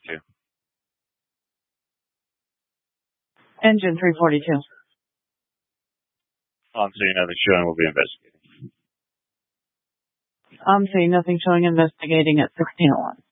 342. Engine 342. I'm seeing nothing showing. We'll be investigating. I'm seeing nothing showing investigating at 1601.